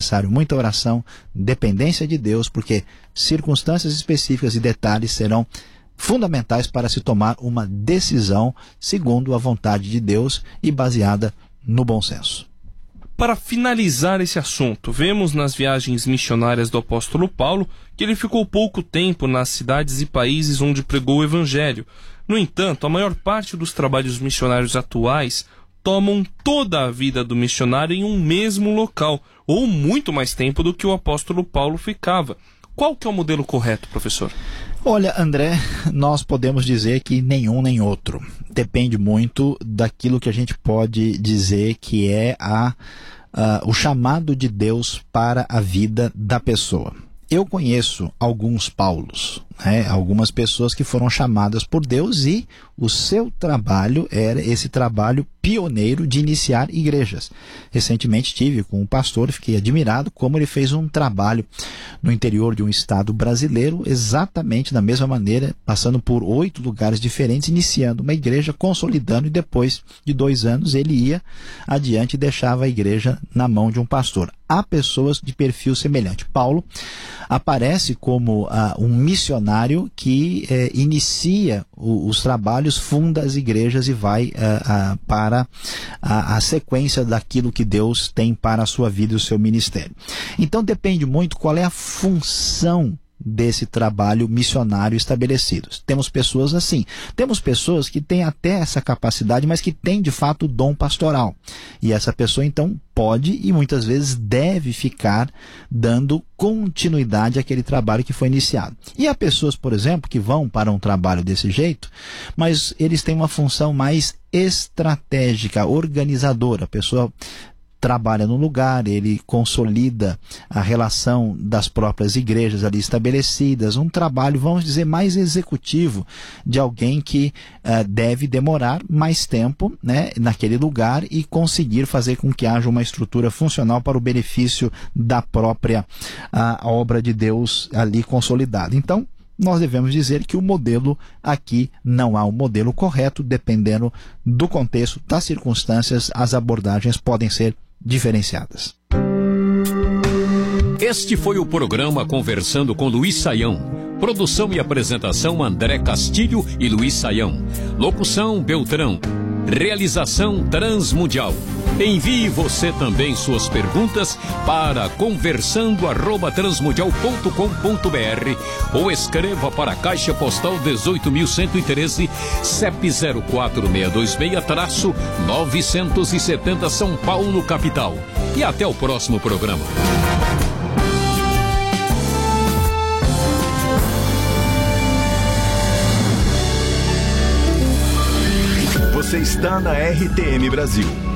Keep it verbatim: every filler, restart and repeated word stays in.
necessário muita oração, dependência de Deus, porque circunstâncias específicas e detalhes serão fundamentais para se tomar uma decisão segundo a vontade de Deus e baseada no bom senso. Para finalizar esse assunto, vemos nas viagens missionárias do apóstolo Paulo que ele ficou pouco tempo nas cidades e países onde pregou o evangelho. No entanto, a maior parte dos trabalhos missionários atuais tomam toda a vida do missionário em um mesmo local, ou muito mais tempo do que o apóstolo Paulo ficava. Qual que é o modelo correto, professor? Olha, André, nós podemos dizer que nenhum nem outro. Depende muito daquilo que a gente pode dizer que é a, a, o chamado de Deus para a vida da pessoa. Eu conheço alguns Paulos, né? Algumas pessoas que foram chamadas por Deus e o seu trabalho era esse trabalho pioneiro de iniciar igrejas. Recentemente tive com um pastor, fiquei admirado como ele fez um trabalho no interior de um estado brasileiro, exatamente da mesma maneira, passando por oito lugares diferentes, iniciando uma igreja, consolidando, e depois de dois anos ele ia adiante e deixava a igreja na mão de um pastor. Há pessoas de perfil semelhante. Paulo aparece como uh, um missionário que eh, inicia o, os trabalhos, funda as igrejas e vai uh, uh, para a, a sequência daquilo que Deus tem para a sua vida e o seu ministério. Então depende muito qual é a função desse trabalho missionário estabelecido. Temos pessoas assim. Temos pessoas que têm até essa capacidade, mas que têm de fato o dom pastoral. E essa pessoa então pode e muitas vezes deve ficar dando continuidade àquele trabalho que foi iniciado. E há pessoas, por exemplo, que vão para um trabalho desse jeito, mas eles têm uma função mais estratégica, organizadora. A pessoa trabalha no lugar, ele consolida a relação das próprias igrejas ali estabelecidas, um trabalho, vamos dizer, mais executivo de alguém que uh, deve demorar mais tempo, né, naquele lugar e conseguir fazer com que haja uma estrutura funcional para o benefício da própria uh, obra de Deus ali consolidada. Então, nós devemos dizer que o modelo aqui não há um modelo correto, dependendo do contexto, das circunstâncias, as abordagens podem ser diferenciadas. Este foi o programa Conversando com Luiz Saião. Produção e apresentação André Castilho e Luiz Saião. Locução Beltrão. Realização Transmundial. Envie você também suas perguntas para conversando arroba transmundial ponto com ponto br ou escreva para a Caixa Postal dezoito mil cento e treze, C E P zero quatro seis dois seis, novecentos e setenta São Paulo, capital. E até o próximo programa. Você está na R T M Brasil.